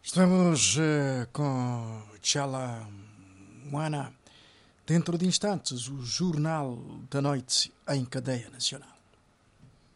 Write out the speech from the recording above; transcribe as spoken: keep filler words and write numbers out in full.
Estamos eh, com Chala Moana. Dentro de instantes, o Jornal da Noite em cadeia nacional.